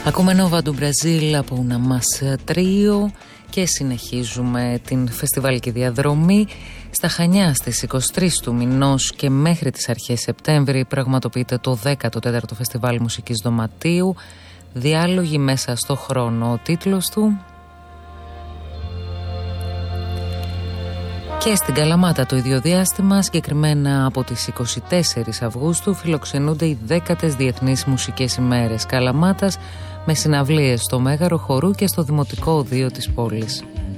Ακούμε Nova του Μπραζίλ από Una Mas Trio και συνεχίζουμε την φεστιβάλικη διαδρομή. Στα Χανιά στις 23 του μηνός και μέχρι τις αρχές Σεπτέμβρη πραγματοποιείται το 14ο Φεστιβάλ Μουσικής Δωματίου. Διάλογοι μέσα στο χρόνο, ο τίτλος του. Και στην Καλαμάτα το ίδιο διάστημα, συγκεκριμένα από τις 24 Αυγούστου, φιλοξενούνται οι 10ες Διεθνείς Μουσικές ημέρες Καλαμάτας, με συναυλίες στο Μέγαρο Χορού και στο Δημοτικό Οδείο της πόλης.